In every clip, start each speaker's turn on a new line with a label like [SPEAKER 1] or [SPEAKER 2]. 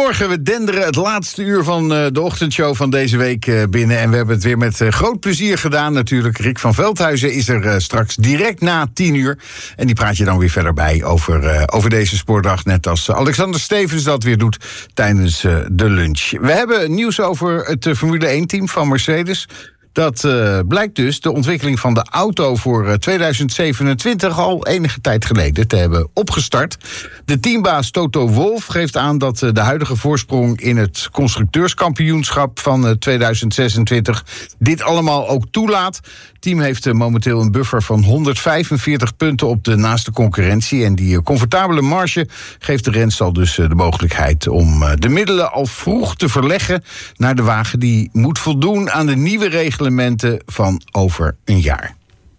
[SPEAKER 1] Goedemorgen, we denderen het laatste uur van de ochtendshow van deze week binnen. En we hebben het weer met groot plezier gedaan natuurlijk. Rick van Veldhuizen is er straks direct na 10:00. En die praat je dan weer verder bij over deze sportdag. Net als Alexander Stevens dat weer doet tijdens de lunch. We hebben nieuws over het Formule 1-team van Mercedes. Dat blijkt dus de ontwikkeling van de auto voor 2027 al enige tijd geleden te hebben opgestart. De teambaas Toto Wolff geeft aan dat de huidige voorsprong in het constructeurskampioenschap van 2026 dit allemaal ook toelaat. Het team heeft momenteel een buffer van 145 punten op de naaste concurrentie. En die comfortabele marge geeft de renstal dus de mogelijkheid om de middelen al vroeg te verleggen naar de wagen die moet voldoen aan de nieuwe reglementen van over een jaar.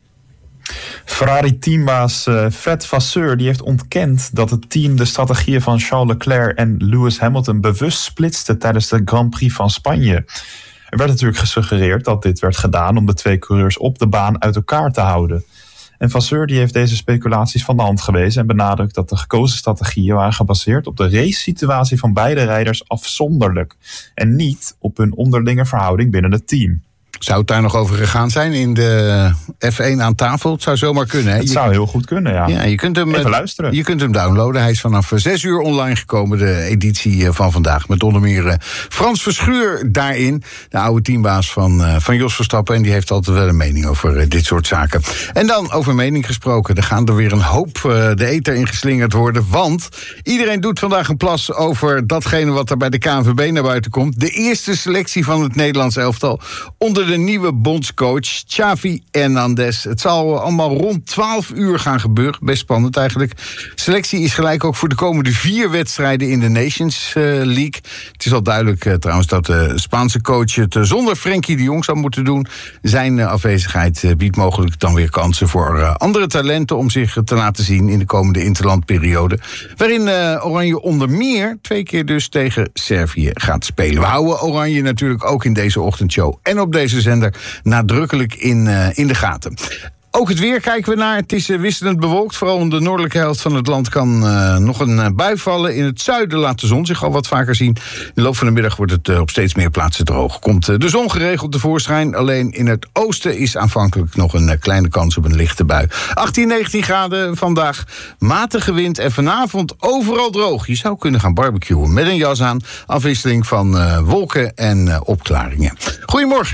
[SPEAKER 2] Ferrari-teambaas Fred Vasseur die heeft ontkend dat het team de strategieën van Charles Leclerc en Lewis Hamilton bewust splitste tijdens de Grand Prix van Spanje. Er werd natuurlijk gesuggereerd dat dit werd gedaan om de twee coureurs op de baan uit elkaar te houden. En Vasseur die heeft deze speculaties van de hand gewezen en benadrukt dat de gekozen strategieën waren gebaseerd op de racesituatie van beide rijders afzonderlijk en niet op hun onderlinge verhouding binnen het team.
[SPEAKER 1] Zou het daar nog over gegaan zijn in de F1 aan tafel? Het zou zomaar kunnen. Hè?
[SPEAKER 2] Het zou heel goed kunnen, ja.
[SPEAKER 1] Ja, je kunt hem,
[SPEAKER 2] even luisteren.
[SPEAKER 1] Je kunt hem downloaden. Hij is vanaf 6 uur online gekomen, de editie van vandaag. Met onder meer Frans Verschuur daarin. De oude teambaas van Jos Verstappen. En die heeft altijd wel een mening over dit soort zaken. En dan over mening gesproken. Er gaan er weer een hoop de ether in geslingerd worden. Want iedereen doet vandaag een plas over datgene wat er bij de KNVB naar buiten komt. De eerste selectie van het Nederlands elftal onder de nieuwe bondscoach Xavi Hernandez. Het zal allemaal rond 12 uur gaan gebeuren. Best spannend eigenlijk. Selectie is gelijk ook voor de komende 4 wedstrijden in de Nations League. Het is al duidelijk trouwens dat de Spaanse coach het zonder Frenkie de Jong zou moeten doen. Zijn afwezigheid biedt mogelijk dan weer kansen voor andere talenten om zich te laten zien in de komende interlandperiode. Waarin Oranje onder meer 2 keer dus tegen Servië gaat spelen. We houden Oranje natuurlijk ook in deze ochtendshow en op deze zender nadrukkelijk in de gaten. Ook het weer kijken we naar. Het is wisselend bewolkt. Vooral in de noordelijke helft van het land kan nog een bui vallen. In het zuiden laat de zon zich al wat vaker zien. In de loop van de middag wordt het op steeds meer plaatsen droog. Komt de zon geregeld tevoorschijn. Alleen in het oosten is aanvankelijk nog een kleine kans op een lichte bui. 18, 19 graden vandaag. Matige wind en vanavond overal droog. Je zou kunnen gaan barbecuen met een jas aan. Afwisseling van wolken en opklaringen. Goedemorgen.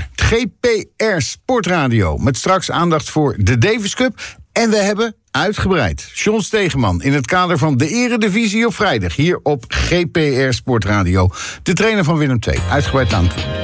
[SPEAKER 1] GPR Sportradio. Met straks aandacht voor de Davis Cup. En we hebben uitgebreid John Stegeman in het kader van de Eredivisie op vrijdag. Hier op GPR Sportradio. De trainer van Willem II. Uitgebreid aan het woord.